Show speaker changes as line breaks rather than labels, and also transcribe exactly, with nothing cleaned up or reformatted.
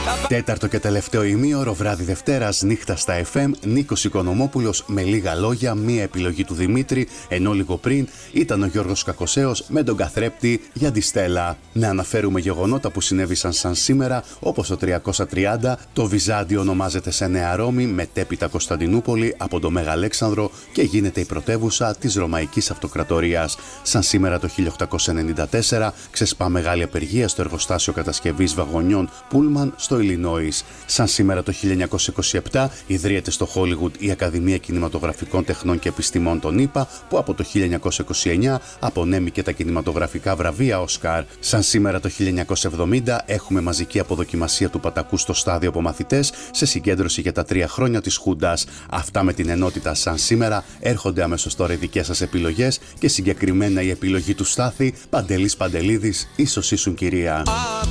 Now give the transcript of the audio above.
Τέταρτο και τελευταίο ημίωρο, βράδυ Δευτέρας, νύχτα στα εφ εμ, Νίκος Οικονομόπουλος με λίγα λόγια, μία επιλογή του Δημήτρη, ενώ λίγο πριν ήταν ο Γιώργος Κακοσέος με τον καθρέπτη για τη Στέλλα. Να αναφέρουμε γεγονότα που συνέβησαν σαν σήμερα, όπως το τριακόσια τριάντα, το Βυζάντιο ονομάζεται σε Νέα Ρώμη, μετέπειτα Κωνσταντινούπολη από το Μέγα Αλέξανδρο και γίνεται η πρωτεύουσα της Ρωμαϊκής Αυτοκρατορίας. Σαν σήμερα το χίλια οκτακόσια ενενήντα τέσσερα ξεσπά μεγάλη απεργία στο εργοστάσιο κατασκευής βαγονιών Πούλμαν στο Ιλινόις. Σαν σήμερα το χίλια εννιακόσια είκοσι επτά ιδρύεται στο Χόλιγουντ η Ακαδημία Κινηματογραφικών Τεχνών και Επιστημών των ΗΠΑ, που από το χίλια εννιακόσια είκοσι εννιά απονέμει και τα κινηματογραφικά βραβεία Όσκαρ. Σαν σήμερα το χίλια εννιακόσια εβδομήντα έχουμε μαζική αποδοκιμασία του πατακού στο στάδιο από μαθητές σε συγκέντρωση για τα τρία χρόνια της Χούντας. Αυτά με την ενότητα σαν σήμερα. Έρχονται αμέσως τώρα οι δικές σας επιλογές και συγκεκριμένα η επιλογή του Στάθη. Παντελής Παντελίδης, ίσως ήσουν κυρία.